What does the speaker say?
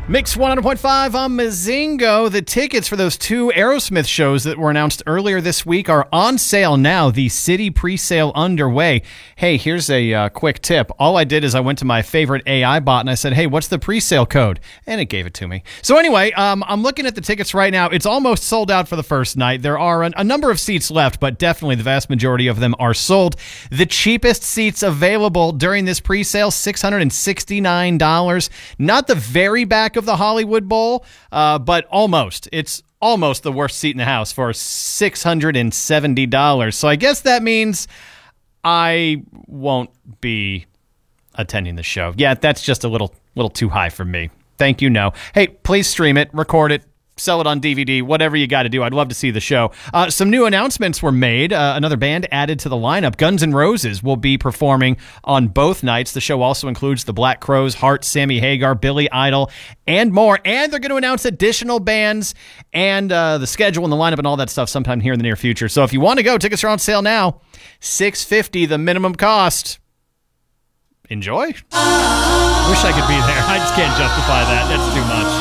Mix 100.5 on Mazingo. The tickets for those two Aerosmith shows that were announced earlier this week are on sale now. The city pre-sale underway. Hey, here's a quick tip. All I did is I went to my favorite AI bot and I said, hey, what's the pre-sale code? And it gave it to me. So anyway, I'm looking at the tickets right now. It's almost sold out for the first night. There are a number of seats left, but definitely the vast majority of them are sold. The cheapest seats available during this pre-sale, $669. Not the very back of the Hollywood Bowl, but almost. It's almost the worst seat in the house for $670. So I guess that means I won't be attending the show. Yeah, that's just a little too high for me. Thank you, no. Hey, please stream it, record it, sell it on DVD, whatever you got to do. I'd love to see the show. Some new announcements were made. Another band added to the lineup. Guns N' Roses will be performing on both nights. The show also includes the Black Crowes, Heart, Sammy Hagar, Billy Idol, and more. And they're going to announce additional bands and the schedule and the lineup and all that stuff sometime here in the near future. So if you want to go, tickets are on sale now. $650 the minimum cost. Enjoy. Wish I could be there. I just can't justify that. That's too much.